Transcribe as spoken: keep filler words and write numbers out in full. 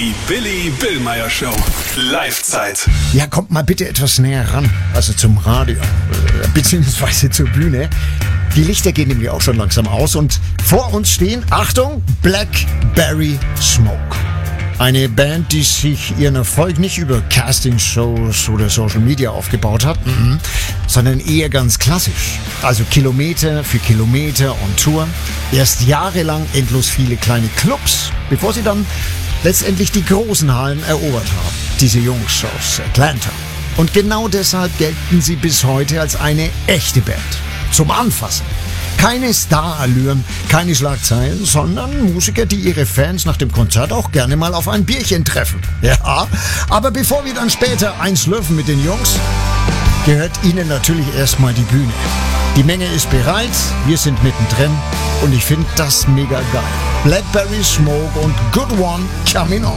Die Billy Billmeyer Show. Live-Zeit. Ja, kommt mal bitte etwas näher ran. Also zum Radio. äh, Beziehungsweise zur Bühne. Die Lichter gehen nämlich auch schon langsam aus. Und vor uns stehen, Achtung, Blackberry Smoke. Eine Band, die sich ihren Erfolg nicht über Castingshows oder Social Media aufgebaut hat, mhm, sondern eher ganz klassisch. Also Kilometer für Kilometer on Tour. Erst jahrelang endlos viele kleine Clubs, bevor sie dann letztendlich die großen Hallen erobert haben. Diese Jungs aus Atlanta. Und genau deshalb gelten sie bis heute als eine echte Band. Zum Anfassen. Keine Starallüren, keine Schlagzeilen, sondern Musiker, die ihre Fans nach dem Konzert auch gerne mal auf ein Bierchen treffen. Ja, aber bevor wir dann später eins löffen mit den Jungs, gehört ihnen natürlich erstmal die Bühne. Die Menge ist bereit, wir sind mittendrin und ich finde das mega geil. Blackberry Smoke und Good One coming on.